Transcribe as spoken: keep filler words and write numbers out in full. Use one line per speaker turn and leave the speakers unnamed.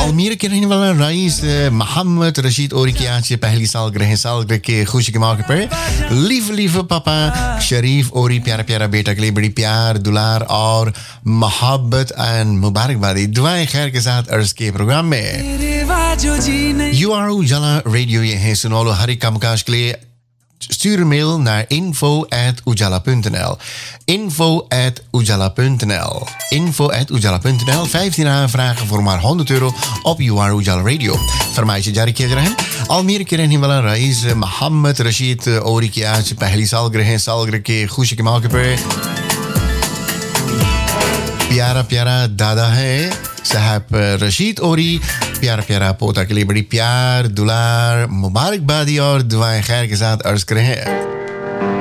अलमीरा के रहने वाला रईस मोहम्मद रशीद ओरी की आज पहली सालगिरह सालगिरह के खुशी के मौके पर लीव लीव पापा शरीफ ओरी प्यारा प्यारा बेटा के लिए बड़ी प्यार दुलार और मोहब्बत एंड मुबारकबादी दुआएं खैर के साथ अर्ज के प्रोग्राम में यू आर उजाला रेडियो ये है सुनो लो हर एक कामकाज के लिए stuur een mail naar info at ujala punt n l. info at ujala punt n l. info at ujala punt n l. vijftien aanvragen voor maar honderd euro op You Are Ujala Radio. फरमाइश जारी किया जा रहा है अलमीर के रहने वाला rice Mohammad Rashid ओरी की आज पहली सालगिरह सालगिरह के खुशी के मौके पर प्यारा प्यारा दादा है साहब रशीद ओरी प्यारा प्यारा पोता के लिए बड़ी प्यार दुलार मुबारकबादी और दुआएं खैर के साथ अर्ज करें हैं